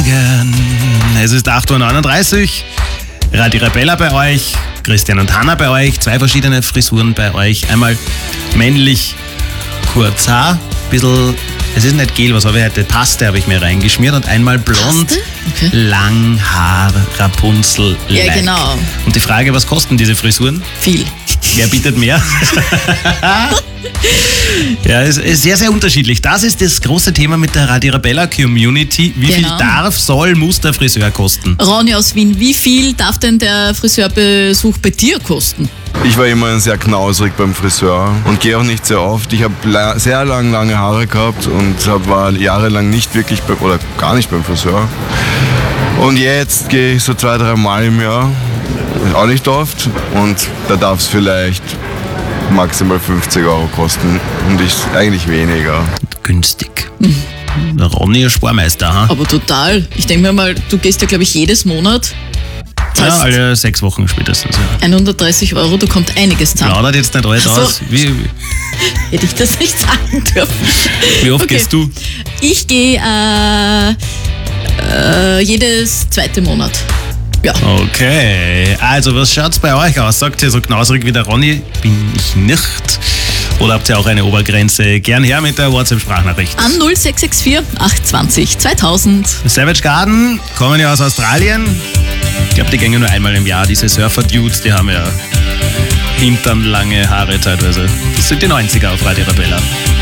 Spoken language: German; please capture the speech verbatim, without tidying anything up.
Morgen. Es ist acht Uhr neununddreißig. Radio Arabella bei euch, Christian und Hanna bei euch, zwei verschiedene Frisuren bei euch. Einmal männlich kurz Haar, bisschen, es ist nicht gel, was habe ich heute? Paste habe ich mir reingeschmiert und einmal blond, Okay. Langhaar, Rapunzel, Ja, like. genau. Und die Frage, was kosten diese Frisuren? Viel. Wer bietet mehr? Ja, es ist sehr, sehr unterschiedlich. Das ist das große Thema mit der Radio Arabella Community. Wie Genau. viel darf, soll, muss der Friseur kosten? Ronny aus Wien, wie viel darf denn der Friseurbesuch bei dir kosten? Ich war immer sehr knausrig beim Friseur und gehe auch nicht sehr oft. Ich habe la- sehr lang lange Haare gehabt und hab, war jahrelang nicht wirklich bei, oder gar nicht beim Friseur. Und jetzt gehe ich so zwei, drei Mal im Jahr, auch nicht oft, und da darf es vielleicht maximal fünfzig Euro kosten und ich eigentlich weniger. Günstig. Der Ronny ist Sparmeister, ha? Aber total. Ich denke mir mal, du gehst ja, glaube ich, jedes Monat. Ja, Zahlst alle sechs Wochen spätestens. Ja. hundertdreißig Euro, da kommt einiges zusammen. Plaudert jetzt nicht alles Ach so. aus. Wie, Hätte ich das nicht sagen dürfen. wie oft Okay. gehst du? Ich gehe äh, äh, jedes zweite Monat. Ja. Okay, also was schaut's bei euch aus? Sagt ihr so knausrig wie der Ronny? Bin ich nicht. Oder habt ihr auch eine Obergrenze? Gern her mit der WhatsApp-Sprachnachricht. An null sechs sechs vier acht zwei null zweitausend. Savage Garden kommen ja aus Australien. Ich glaube, die gehen nur einmal im Jahr. Diese Surfer-Dudes, die haben ja hinternlange Haare teilweise. Das sind die neunziger auf Radio Arabella.